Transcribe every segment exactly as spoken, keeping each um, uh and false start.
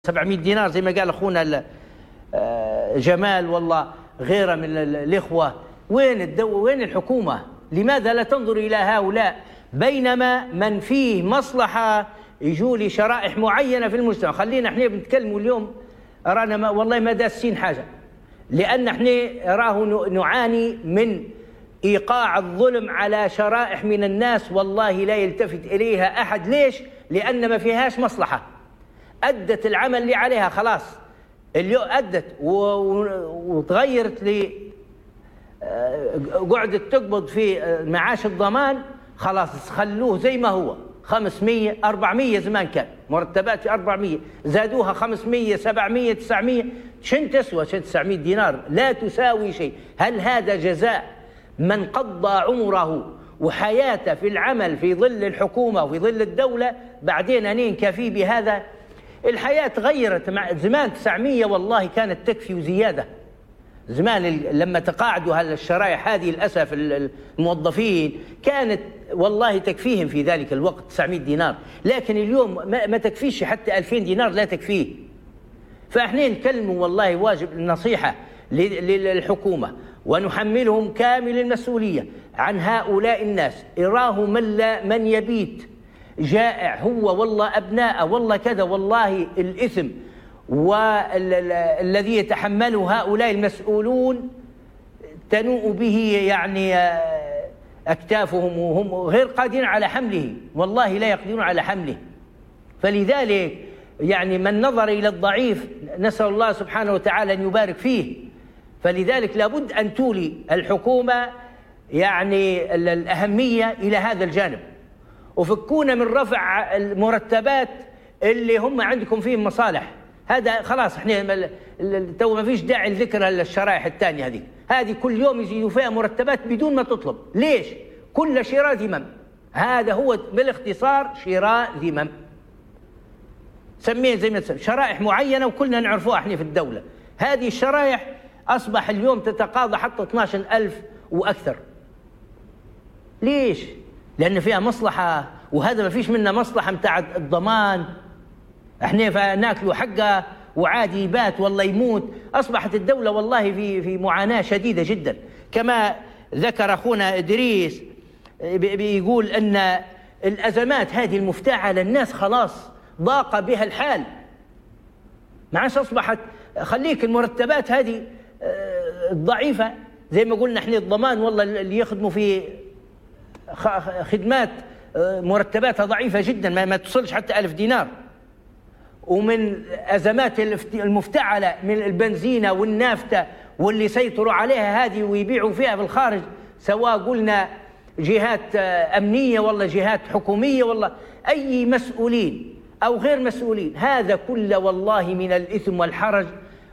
سبعمائة دينار زي ما قال أخونا جمال والله غيره من الإخوة. وين الدو وين الحكومة؟ لماذا لا تنظر إلى هؤلاء؟ بينما من فيه مصلحة يجوا لي شرائح معينة في المجتمع. خلينا احنا بنتكلموا اليوم رانا ما والله ما داسين حاجة، لأن احنا راه نعاني من إيقاع الظلم على شرائح من الناس والله لا يلتفت إليها أحد. ليش؟ لأن ما فيهاش مصلحة، أدت العمل اللي عليها خلاص، اليوم أدت وتغيرت لي قعدت تقبض في معاش الضمان خلاص خلوه زي ما هو خمسمية أربعمية زمان كان مرتبات في أربعمية زادوها خمسمية سبعمية تسعمية. شن تسوى شن تسعمية دينار؟ لا تساوي شيء. هل هذا جزاء من قضى عمره وحياته في العمل في ظل الحكومة وفي ظل الدولة بعدين أنين كفي بهذا؟ الحياة تغيرت. مع زمان تسعمية والله كانت تكفي وزيادة. زمان لما تقاعدوا هالشرائح هذه للأسف الموظفين كانت والله تكفيهم في ذلك الوقت تسعمية دينار، لكن اليوم ما تكفيش حتى ألفين دينار لا تكفيه. فاحنا نكلموا والله واجب النصيحة للحكومة ونحملهم كامل المسؤولية عن هؤلاء الناس. إراه من, لا من يبيت جائع هو والله أبناء والله كذا، والله الإثم والذي يتحمله هؤلاء المسؤولون تنوء به يعني أكتافهم وهم غير قادرين على حمله، والله لا يقدرون على حمله. فلذلك يعني من نظر إلى الضعيف نسأل الله سبحانه وتعالى أن يبارك فيه. فلذلك لابد أن تولي الحكومة يعني الأهمية إلى هذا الجانب، وفكونا من رفع المرتبات اللي هم عندكم فيهم مصالح. هذا خلاص احنا تو ما فيش داعي لذكر الشرائح الثانيه هذه هذه كل يوم يزيدوا فيها مرتبات بدون ما تطلب. ليش؟ كل شراء ذمم. هذا هو بالاختصار شراء ذمم، سميه زي ما تسمي شرائح معينه وكلنا نعرفوها احنا في الدوله. هذه الشرائح اصبح اليوم تتقاضى حتى اثناشر ألف واكثر. ليش؟ لأن فيها مصلحة، وهذا ما فيش منه مصلحة متاع الضمان. احنا ناكلوا حقه وعادي يبات والله يموت. أصبحت الدولة والله في في معاناة شديدة جدا. كما ذكر أخونا إدريس بيقول أن الأزمات هذه المفتعلة الناس خلاص ضاق بها الحال. ما عادش أصبحت خليك المرتبات هذه الضعيفة زي ما قلنا احنا الضمان والله اللي يخدموا في خدمات مرتباتها ضعيفة جدا ما, ما تصلش حتى ألف دينار. ومن أزمات المفتعلة من البنزينة والنافتة واللي سيطروا عليها هذه ويبيعوا فيها في الخارج، سواء قلنا جهات أمنية والله جهات حكومية والله أي مسؤولين أو غير مسؤولين. هذا كله والله من الإثم والحرج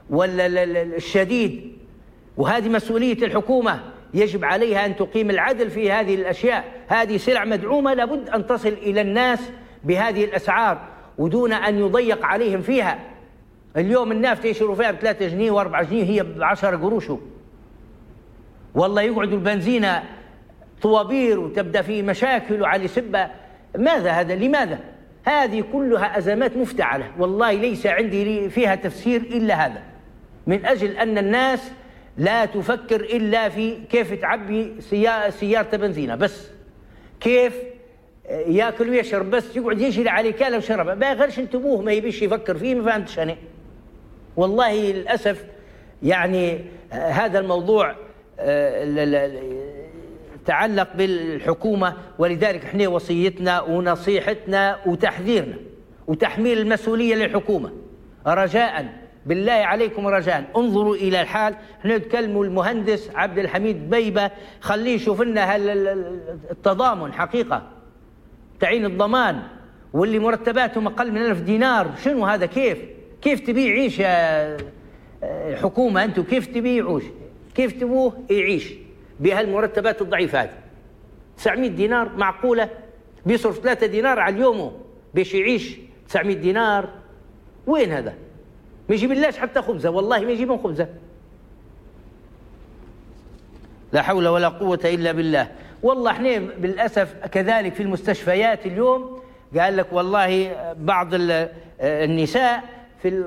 والشديد، وهذه مسؤولية الحكومة. يجب عليها أن تقيم العدل في هذه الأشياء. هذه سلع مدعومة لابد أن تصل إلى الناس بهذه الأسعار ودون أن يضيق عليهم فيها. اليوم النافتة يشتروا فيها بثلاثة جنيه وأربعة جنيه هي بعشرة قروش. والله يقعدوا البنزينة طوابير وتبدأ في مشاكل وعلى سبة. ماذا هذا؟ لماذا؟ هذه كلها أزمات مفتعلة والله ليس عندي فيها تفسير إلا هذا، من أجل أن الناس لا تفكر إلا في كيف تعبي سيارة بنزينة بس، كيف ياكل ويشرب بس، يقعد يجري عليه كاله وشرب ما غيرش انتبوه ما يبيش يفكر فيه. ما فهمتش أنا والله للأسف. يعني هذا الموضوع تعلق بالحكومة، ولذلك احنا وصيتنا ونصيحتنا وتحذيرنا وتحميل المسؤولية للحكومة. رجاء بالله عليكم رجاء انظروا إلى الحال. احنا نتكلموا المهندس عبد الحميد بيبة خليه يشوف لنا التضامن حقيقة تعين الضمان واللي مرتباتهم أقل من ألف دينار. شنو هذا؟ كيف كيف تبي يعيش يا حكومة أنتم؟ كيف تبي يعيش؟ كيف تبوه يعيش بهالمرتبات الضعيفة هذه؟ تسعمية دينار معقولة؟ بيصرف ثلاثة دينار على اليوم بيش يعيش تسعمية دينار؟ وين هذا؟ ما يجيب لناش حتى خبزة، والله ما يجيبون خبزة. لا حول ولا قوة إلا بالله. والله احنا بالأسف كذلك في المستشفيات اليوم قال لك والله بعض النساء في